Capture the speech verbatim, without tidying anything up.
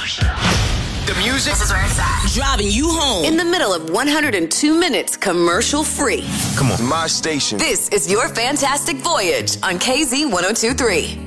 The music. This is where it's at. Driving you home. In the middle of one hundred two minutes commercial free. Come on. My station. This is Your Fantastic Voyage on K Z one oh two point three.